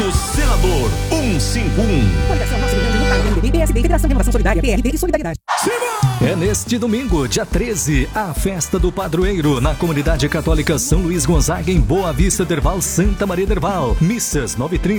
O Senador 151. Coligação Nosso Rio Grande do Sul, PMDB, PSD, Federação de Renovação Solidária, PRD e Solidariedade. É neste domingo, dia 13, a festa do padroeiro na comunidade católica São Luís Gonzaga, em Boa Vista Derval, Santa Maria Derval. Missas 9h30.